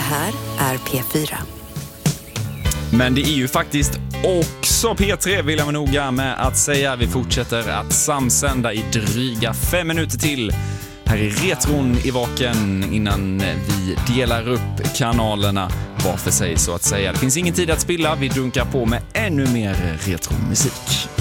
här är P4. Men det är ju faktiskt också P3, vill jag noga med att säga. Vi fortsätter att samsända i dryga 5 minuter till. Här är retron i vaken innan vi delar upp kanalerna var för sig så att säga. Det finns ingen tid att spilla, vi dunkar på med ännu mer retromusik.